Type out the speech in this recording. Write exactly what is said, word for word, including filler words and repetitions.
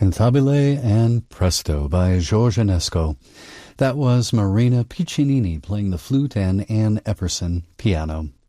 Cantabile and Presto by George Enesco. That was Marina Piccinini playing the flute and Ann Epperson piano.